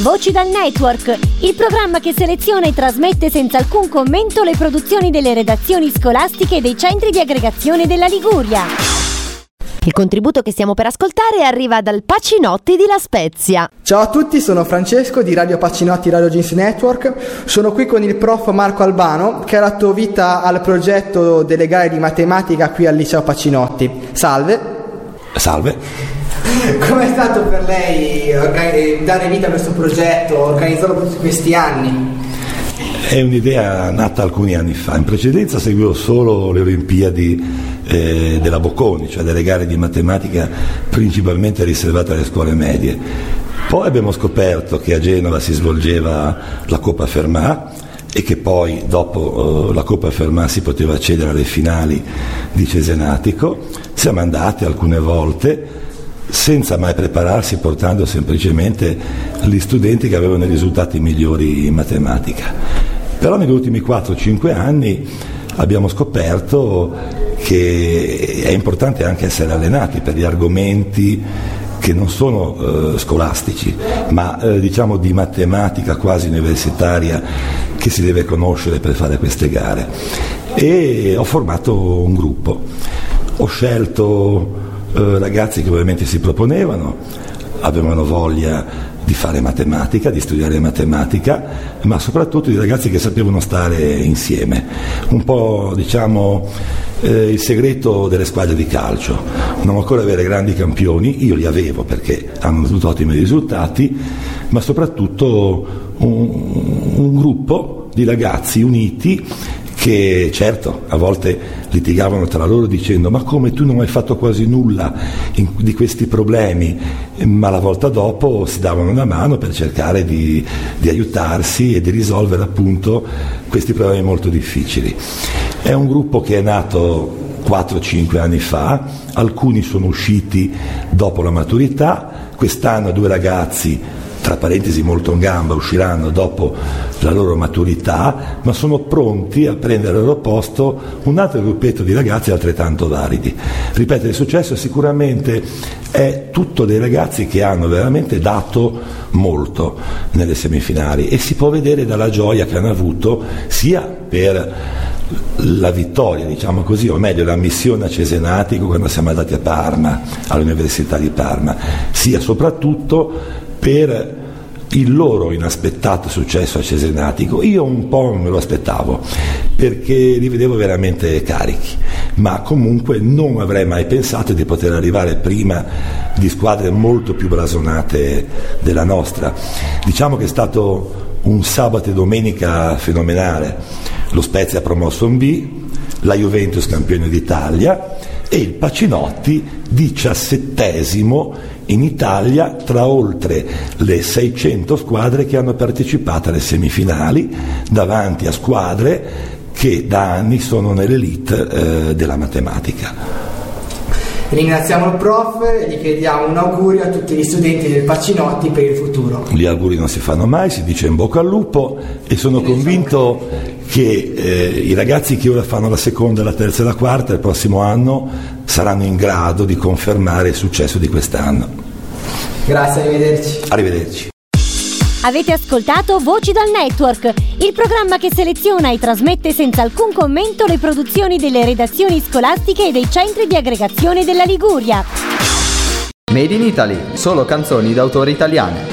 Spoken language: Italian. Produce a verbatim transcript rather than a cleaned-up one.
Voci dal Network, il programma che seleziona e trasmette senza alcun commento le produzioni delle redazioni scolastiche e dei centri di aggregazione della Liguria. Il contributo che stiamo per ascoltare arriva dal Pacinotti di La Spezia. Ciao a tutti, sono Francesco di Radio Pacinotti Radio Jeans Network. Sono qui con il prof Marco Albano che ha dato vita al progetto delle gare di matematica qui al liceo Pacinotti. Salve. Salve. Com'è stato per lei organi- dare vita a questo progetto, organizzarlo per tutti questi anni? È un'idea nata alcuni anni fa. In precedenza seguivo solo le Olimpiadi eh, della Bocconi, cioè delle gare di matematica principalmente riservate alle scuole medie. Poi abbiamo scoperto che a Genova si svolgeva la Coppa Fermat e che poi dopo eh, la Coppa Fermat si poteva accedere alle finali di Cesenatico. Siamo andati alcune volte senza mai prepararsi, portando semplicemente gli studenti che avevano i risultati migliori in matematica. Però negli ultimi quattro cinque anni abbiamo scoperto che è importante anche essere allenati per gli argomenti che non sono eh, scolastici, ma eh, diciamo di matematica quasi universitaria che si deve conoscere per fare queste gare. E ho formato un gruppo, ho scelto eh, ragazzi che ovviamente si proponevano, avevano voglia di fare matematica, di studiare matematica, ma soprattutto di ragazzi che sapevano stare insieme. Un po' diciamo eh, il segreto delle squadre di calcio. Non occorre avere grandi campioni, io li avevo perché hanno avuto ottimi risultati, ma soprattutto un, un gruppo di ragazzi uniti che certo a volte litigavano tra loro dicendo ma come tu non hai fatto quasi nulla in, di questi problemi, ma la volta dopo si davano una mano per cercare di, di aiutarsi e di risolvere appunto questi problemi molto difficili. È un gruppo che è nato quattro cinque anni fa, alcuni sono usciti dopo la maturità, quest'anno due ragazzi tra parentesi molto in gamba usciranno dopo la loro maturità, ma sono pronti a prendere al loro posto un altro gruppetto di ragazzi altrettanto validi. Ripeto, il successo sicuramente è tutto dei ragazzi che hanno veramente dato molto nelle semifinali e si può vedere dalla gioia che hanno avuto sia per la vittoria, diciamo così, o meglio l'ammissione a Cesenatico quando siamo andati a Parma, all'Università di Parma, sia soprattutto per il loro inaspettato successo a Cesenatico. Io un po' me lo aspettavo perché li vedevo veramente carichi, ma comunque non avrei mai pensato di poter arrivare prima di squadre molto più blasonate della nostra. Diciamo che è stato un sabato e domenica fenomenale. Lo Spezia ha promosso in B, la Juventus campione d'Italia e il Pacinotti diciassettesimo in Italia tra oltre le seicento squadre che hanno partecipato alle semifinali, davanti a squadre che da anni sono nell'elite eh, della matematica. Ringraziamo il prof e gli chiediamo un augurio a tutti gli studenti del Pacinotti per il futuro. Gli auguri non si fanno mai, si dice in bocca al lupo e sono convinto che eh, i ragazzi che ora fanno la seconda, la terza e la quarta il prossimo anno saranno in grado di confermare il successo di quest'anno. Grazie, arrivederci. Arrivederci. Avete ascoltato Voci dal Network, il programma che seleziona e trasmette senza alcun commento le produzioni delle redazioni scolastiche e dei centri di aggregazione della Liguria. Made in Italy, solo canzoni d'autore italiane.